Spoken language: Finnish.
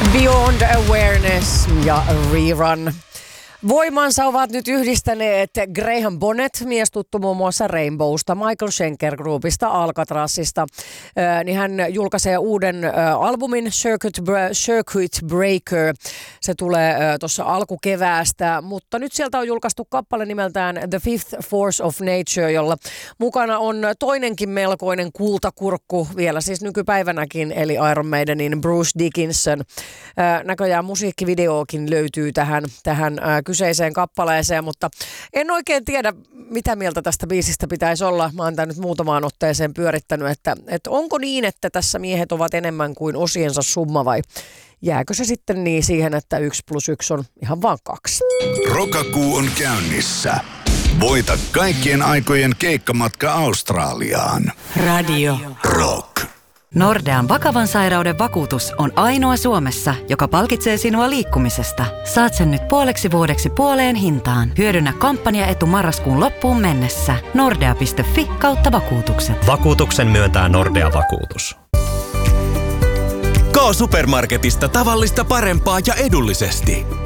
Beyond Awareness ja Rerun. Voimansa ovat nyt yhdistäneet Graham Bonnet, mies tuttu muun muassa Rainbowsta, Michael Schenker Groupista, Alcatrazista. Niin hän julkaisee uuden albumin Circuit Breaker. Se tulee tuossa alkukeväästä, mutta nyt sieltä on julkaistu kappale nimeltään The Fifth Force of Nature, jolla mukana on toinenkin melkoinen kultakurkku vielä siis nykypäivänäkin, eli Iron Maidenin Bruce Dickinson. Näköjään musiikkivideokin löytyy tähän kyseiseen kappaleeseen, mutta en oikein tiedä, mitä mieltä tästä biisistä pitäisi olla. Mä oon tän nyt muutamaan otteeseen pyörittänyt, että onko niin, että tässä miehet ovat enemmän kuin osiensa summa vai jääkö se sitten niin siihen, että 1+1 on ihan vaan 2? Rokakuu on käynnissä. Voita kaikkien aikojen keikkamatka Australiaan. Radio Rock. Nordean vakavan sairauden vakuutus on ainoa Suomessa, joka palkitsee sinua liikkumisesta. Saat sen nyt puoleksi vuodeksi puoleen hintaan. Hyödynnä kampanjaetu marraskuun loppuun mennessä. Nordea.fi/vakuutukset. Vakuutuksen myöntää Nordea Vakuutus. K-Supermarketista tavallista parempaa ja edullisesti.